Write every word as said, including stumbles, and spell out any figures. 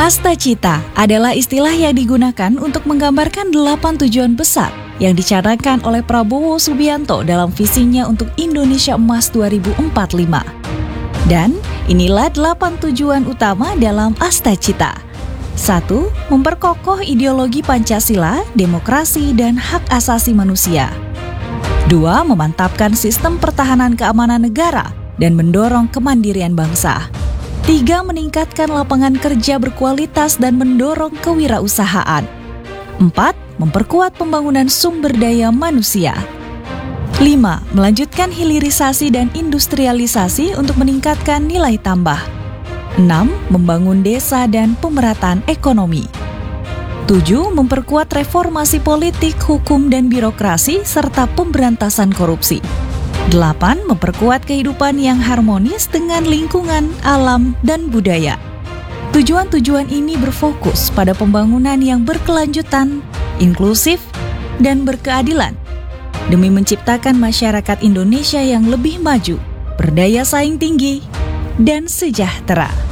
Astacita adalah istilah yang digunakan untuk menggambarkan delapan tujuan besar yang dicanangkan oleh Prabowo Subianto dalam visinya untuk Indonesia Emas dua ribu empat puluh lima. Dan inilah delapan tujuan utama dalam Astacita. satu. Memperkokoh ideologi Pancasila, demokrasi, dan hak asasi manusia. dua. Memantapkan sistem pertahanan keamanan negara dan mendorong kemandirian bangsa. tiga. Meningkatkan lapangan kerja berkualitas dan mendorong kewirausahaan. empat. Memperkuat pembangunan sumber daya manusia. lima. Melanjutkan hilirisasi dan industrialisasi untuk meningkatkan nilai tambah. enam. Membangun desa dan pemerataan ekonomi. tujuh. Memperkuat reformasi politik, hukum, dan birokrasi serta pemberantasan korupsi. delapan. Memperkuat kehidupan yang harmonis dengan lingkungan, alam, dan budaya. Tujuan-tujuan ini berfokus pada pembangunan yang berkelanjutan, inklusif, dan berkeadilan demi menciptakan masyarakat Indonesia yang lebih maju, berdaya saing tinggi, dan sejahtera.